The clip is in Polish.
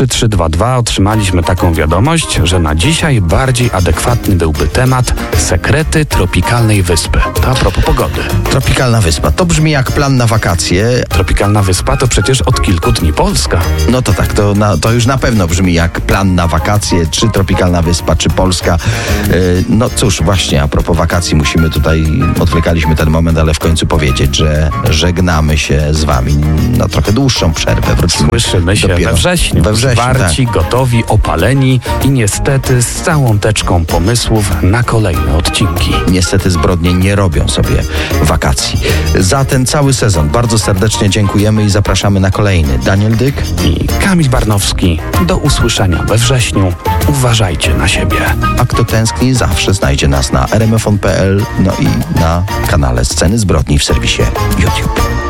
3322 otrzymaliśmy taką wiadomość, że na dzisiaj bardziej adekwatny byłby temat sekrety tropikalnej wyspy. To a propos pogody. Tropikalna wyspa. To brzmi jak plan na wakacje. Tropikalna wyspa to przecież od kilku dni Polska. No to tak, to już na pewno brzmi jak plan na wakacje, czy tropikalna wyspa, czy Polska. No cóż, właśnie a propos wakacji musimy tutaj, odwlekaliśmy ten moment, ale w końcu powiedzieć, że żegnamy się z wami na trochę dłuższą przerwę. Wrócimy Słyszymy się dopiero we wrześniu. Zwarci, tak. gotowi, opaleni i niestety z całą teczką pomysłów na kolejne odcinki. Niestety zbrodnie nie robią sobie wakacji. Za ten cały sezon bardzo serdecznie dziękujemy i zapraszamy na kolejny. Daniel Dyk I Kamil Barnowski. Do usłyszenia we wrześniu. Uważajcie na siebie. A kto tęskni, zawsze znajdzie nas na rmfon.pl, no i na kanale Sceny Zbrodni w serwisie YouTube.